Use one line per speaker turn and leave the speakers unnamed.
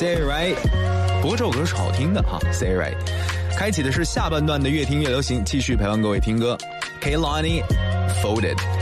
Say It Right。不过这首歌是好听的哈 ，Say It Right。开启的是下半段的越听越流行，继续陪伴各位听歌。Kehlani Folded。